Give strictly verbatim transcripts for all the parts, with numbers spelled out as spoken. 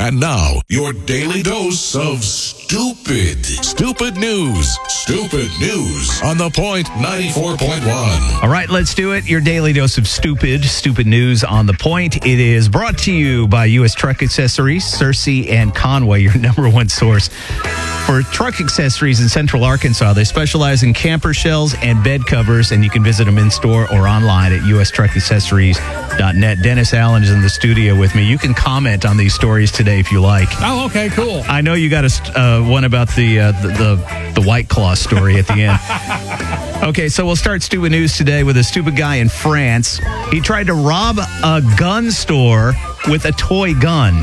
And now, your daily dose of stupid. Stupid news. Stupid news on The Point ninety-four point one. All right, let's do it. Your daily dose of stupid, stupid news on The Point. It is brought to you by U S Truck Accessories, Searcy and Conway, your number one source for truck accessories in Central Arkansas. They specialize in camper shells and bed covers, and you can visit them in store or online at u s truck accessories dot net. Dennis Allen is in the studio with me. You can comment on these stories today if you like. Oh, okay, cool. I know you got a uh, one about the, uh, the the the White Claw story at the end. Okay, so we'll start stupid news today with a stupid guy in France. He tried to rob a gun store with a toy gun.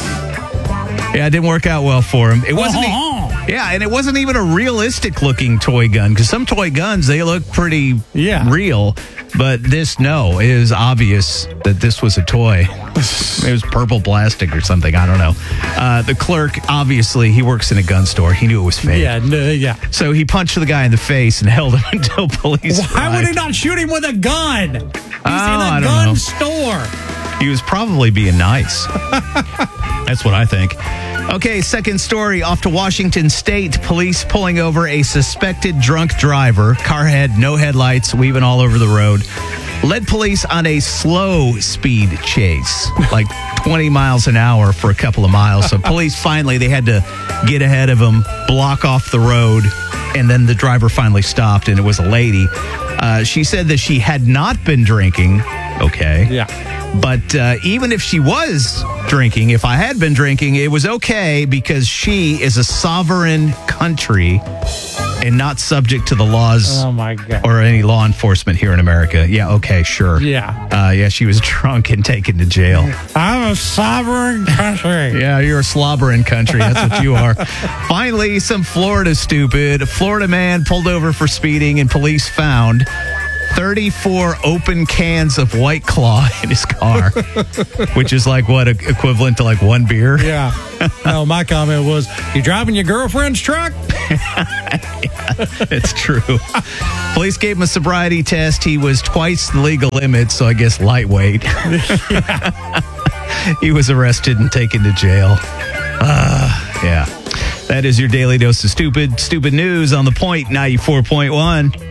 Yeah, it didn't work out well for him. It wasn't. Oh, e- yeah, and it wasn't even a realistic looking toy gun, because some toy guns, they look pretty Yeah. real. But this, no, it was obvious that this was a toy. It was purple plastic or something. I don't know. Uh, the clerk, obviously, he works in a gun store. He knew it was fake. Yeah, no, yeah. So he punched the guy in the face and held him until police Why would arrived. he not shoot him with a gun? He's Oh, in a I don't gun know. store. He was probably being nice. That's what I think. Okay, second story. Off to Washington State. Police pulling over a suspected drunk driver. Car had no headlights, weaving all over the road. Led police on a slow speed chase, like twenty miles an hour for a couple of miles. So police finally, they had to get ahead of him, block off the road, and then the driver finally stopped, and it was a lady. Uh, she said that she had not been drinking. Okay. Yeah. But uh, even if she was drinking, if I had been drinking, it was okay because she is a sovereign country and not subject to the laws Oh, my God. or any law enforcement here in America. Yeah, okay, sure. Yeah. Uh, yeah, she was drunk and taken to jail. I'm a sovereign country. Yeah, you're a slobbering country. That's what you are. Finally, some Florida stupid. A Florida man pulled over for speeding, and police found thirty-four open cans of White Claw in his car, which is like what, equivalent to like one beer? Yeah. No, my comment was, you driving your girlfriend's truck? It's true. Police gave him a sobriety test. He was twice the legal limit, so I guess lightweight. He was arrested and taken to jail. Uh, yeah. That is your daily dose of stupid, stupid news on The Point ninety-four point one.